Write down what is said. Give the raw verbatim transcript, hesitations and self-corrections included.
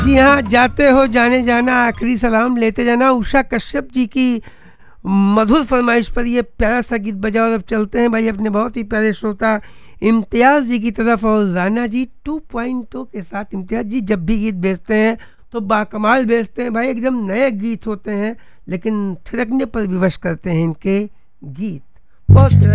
जी हाँ, जाते हो जाने जाना, आखिरी सलाम लेते जाना। उषा कश्यप जी की मधुर फरमाइश पर ये प्यारा सा गीत बजा और अब चलते हैं भाई अपने बहुत ही प्यारे श्रोता इम्तियाज़ जी की तरफ। और राना जी टू पॉइंट के साथ इम्तियाज़ जी जब भी गीत भेजते हैं तो बाकमाल भेजते हैं भाई, एकदम नए गीत होते हैं, लेकिन थिरकने पर विवश करते हैं इनके गीत। बहुत